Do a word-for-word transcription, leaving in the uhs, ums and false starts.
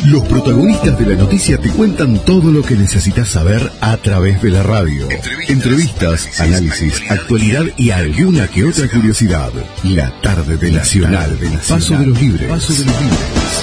Los protagonistas de la noticia te cuentan todo lo que necesitas saber a través de la radio. Entrevistas, Entrevistas análisis, actualidad y alguna que otra curiosidad. La tarde de Nacional, Paso de los Libres. Paso de los Libres.